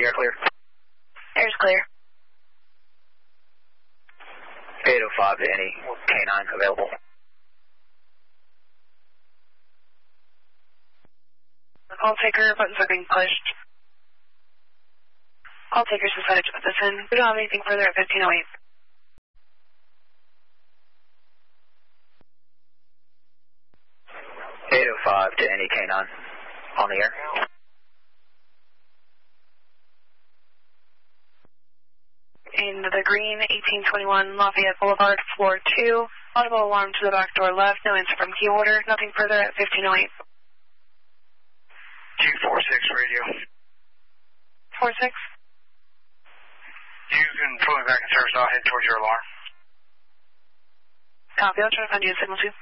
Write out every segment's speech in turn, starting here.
air clear. Air's clear. 805 to any K9 available. Call taker, buttons are being pushed. Call takers decided to put this in. We don't have anything further at 1508. To any K9 on the air. In the green, 1821 Lafayette Boulevard, floor 2. Audible alarm to the back door left. No answer from key holder. Nothing further at 1508. 246 radio. 46. You can pull me back in service. I'll head towards your alarm. Copy. I'll try to find you a signal too.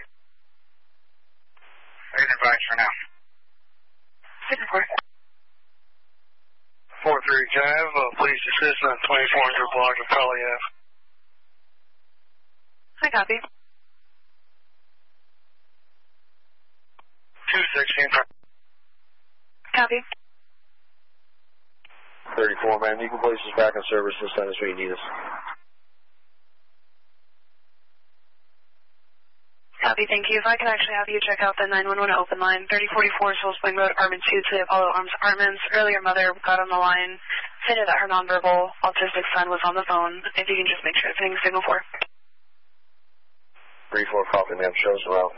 I can advise for now. Signal 4. 43 Cav, please assist on 2400 block of Pally F. I copy. 216. Copy. 34, man. You can place us back in service and send us where you need us. Copy, thank you. If I could actually have you check out the 911 open line, 3044 Soul Spring Road, Apartment 2 to the Apollo Arms Apartments. Earlier, mother got on the line, stated that her nonverbal autistic son was on the phone. If you can just make sure it's hitting signal 4. 3-4 copy, ma'am. Shows around.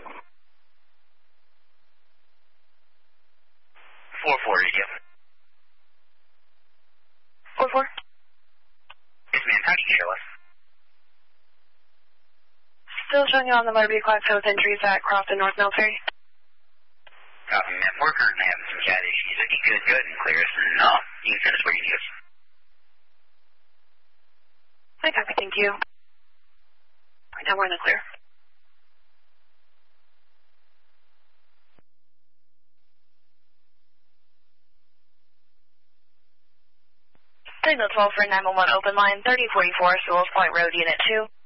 4-4 radio. 4-4. Yes, ma'am. How do you show us? Still showing you on the motor vehicle with entries at Crofton North Military. Copy, ma'am. We're currently having some chat issues. If you could go ahead and clear us, and you can send us where you need us. I copy, thank you. Now we're in the clear. Signal 12 for 911 open line, 3044 Sewell's Point Road, Unit 2.